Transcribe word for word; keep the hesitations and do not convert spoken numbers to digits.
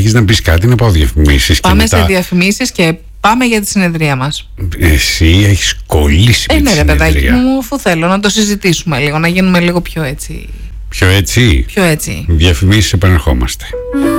Έχεις να πεις κάτι, να πάω διαφημίσεις? Πάμε και μετά... σε διαφημίσεις και πάμε για τη συνεδρία μας. Εσύ έχεις κολλήσει ε, με ναι, τη ρε παιδάκι συνεδρία. μου, αφού θέλω να το συζητήσουμε λίγο, να γίνουμε λίγο πιο έτσι. Πιο έτσι. Πιο έτσι. Διαφημίσεις, επανερχόμαστε.